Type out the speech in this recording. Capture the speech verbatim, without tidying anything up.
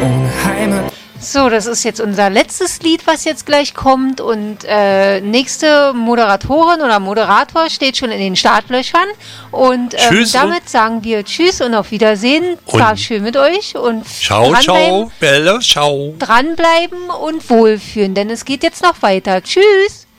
ohne Heimat. So, das ist jetzt unser letztes Lied, was jetzt gleich kommt. Und äh, nächste Moderatorin oder Moderator steht schon in den Startlöchern. Und ähm, damit sagen wir Tschüss und auf Wiedersehen. War schön mit euch. Und ciao, ciao, Bella, ciao. Dranbleiben und wohlfühlen, denn es geht jetzt noch weiter. Tschüss.